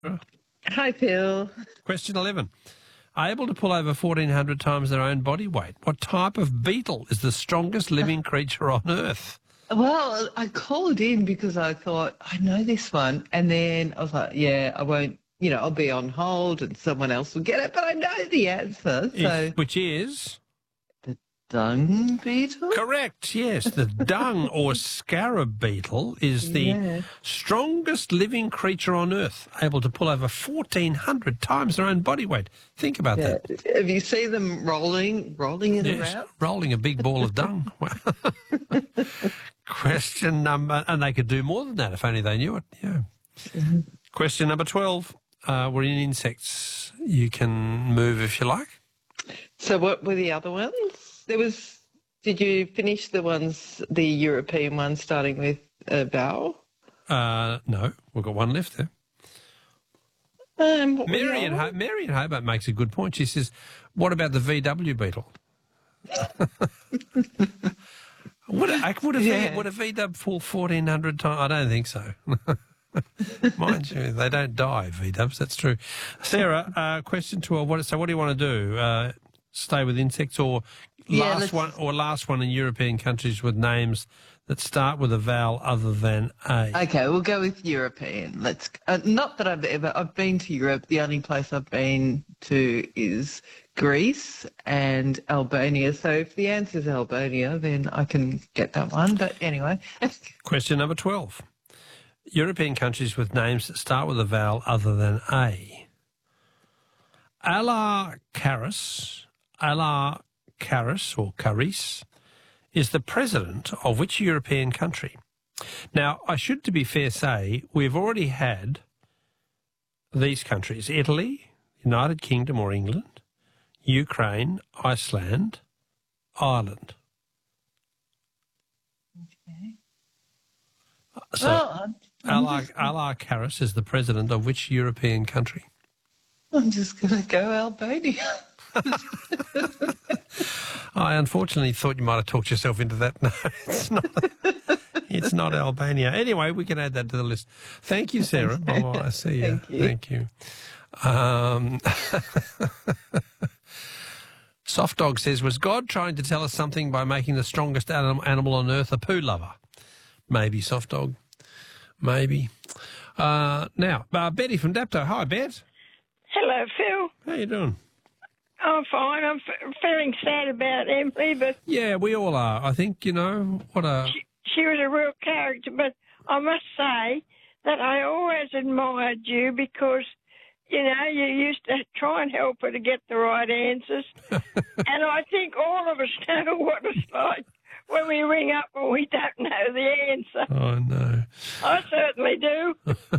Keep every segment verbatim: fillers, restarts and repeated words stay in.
Hi, Phil. Question eleven. Are able to pull over fourteen hundred times their own body weight. What type of beetle is the strongest living creature on Earth? Well, I called in because I thought, I know this one. And then I was like, yeah, I won't, you know, I'll be on hold and someone else will get it. But I know the answer. So, If, which is? the dung beetle? Correct, yes. The dung or scarab beetle is the Yeah. strongest living creature on Earth, able to pull over fourteen hundred times their own body weight. Think about Yeah. that. Have you seen them rolling, rolling it Yes, around? rolling a big ball of dung. Question number, and they could do more than that if only they knew it. Yeah. Mm-hmm. Question number twelve. Uh, we're in insects. You can move if you like. So what were the other ones? There was, did you finish the ones, the European ones starting with a vowel? Uh, no, we've got one left there. Um, what were the Mary in, other Ho- Mary in Hobart makes a good point. She says, what about the V W beetle? would, a, would, a Yeah. v, would a V W pull fourteen hundred times? I don't think so. Mind you, they don't die, V Ws, that's true. Sarah, uh, question twelve. What, so what do you want to do? Uh, stay with insects or Yeah, last let's- one or last one in European countries with names that start with a vowel other than A? Okay, we'll go with European. Let's. Uh, not that I've ever. I've been to Europe. The only place I've been to is Greece and Albania. So if the answer is Albania, then I can get that one. But anyway, Question number twelve. European countries with names that start with a vowel other than A. Alarcaris, Alarcaris or Caris, is the president of which European country? Now, I should, to be fair, say we've already had these countries: Italy, United Kingdom or England, Ukraine, Iceland, Ireland. So, well, I'm, I'm, Alar, just, Alarcaris is the president of which European country? I'm just going to go Albania. I unfortunately thought you might have talked yourself into that. No, it's not. It's not Albania. Anyway, we can add that to the list. Thank you, Sarah. Oh, I see you. Thank you. Thank you. Um, Soft Dog says, was God trying to tell us something by making the strongest anim- animal on earth a poo lover? Maybe, Soft Dog. Maybe. Uh, now, uh, Betty from Dapto. Hi, Bet. Hello, Phil. How you doing? I'm fine. I'm f- feeling sad about Emily, but Yeah, we all are. I think, you know, what a... she, she was a real character. But I must say that I always admired you because, you know, you used to try and help her to get the right answers. And I think all of us know what it's like when we ring up and we don't know the answer. Oh, no. I certainly do.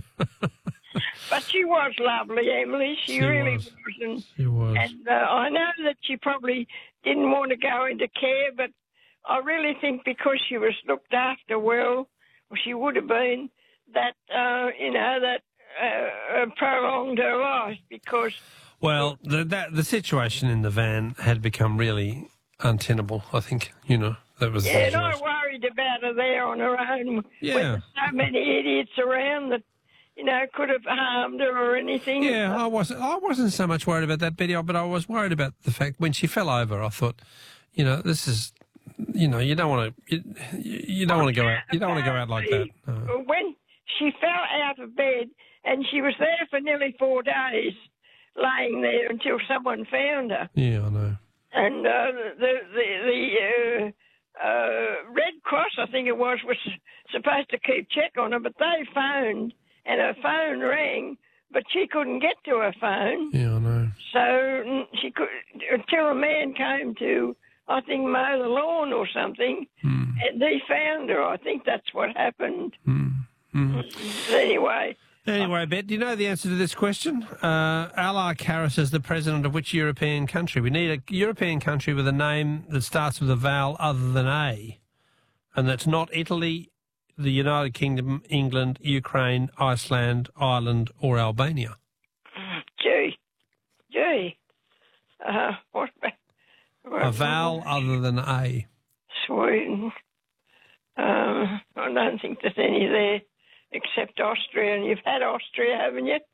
But she was lovely, Emily. She, She really was. was. And, She was. and uh, I know that she probably didn't want to go into care, but I really think because she was looked after well, or she would have been, that, uh, you know, that uh, uh, prolonged her life because... Well, the, that, the situation in the van had become really untenable, I think, you know. That was the Yeah, and I situation. worried about her there on her own Yeah. when there's so many idiots around that, you know, could have harmed her or anything. Yeah, I wasn't. I wasn't so much worried about that, Betty, but I was worried about the fact when she fell over. I thought, you know, this is, you know, you don't want to, you, you don't want to go out. You don't want to go out like that. No. When she fell out of bed and she was there for nearly four days, laying there until someone found her. Yeah, I know. And uh, the the the uh, uh, Red Cross, I think it was, was supposed to keep check on her, but they phoned and her phone rang, but she couldn't get to her phone. Yeah, I know. So mm, she could until a man came to, I think, mow the lawn or something, Mm. and he found her. I think that's what happened. Mm. Mm. Anyway. Anyway, Bet, do you know the answer to this question? Uh, Alarcaris is the president of which European country? We need a European country with a name that starts with a vowel other than A, and that's not Italy, the United Kingdom, England, Ukraine, Iceland, Ireland, or Albania. Gee. Gee. Uh, what about... A vowel other than A. Sweden. Um, I don't think there's any there except Austria, and you've had Austria, haven't you?